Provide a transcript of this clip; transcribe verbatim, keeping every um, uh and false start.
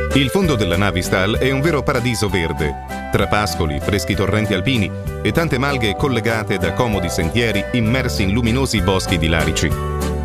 Il fondo della Navistal è un vero paradiso verde, tra pascoli, freschi torrenti alpini e tante malghe collegate da comodi sentieri immersi in luminosi boschi di larici.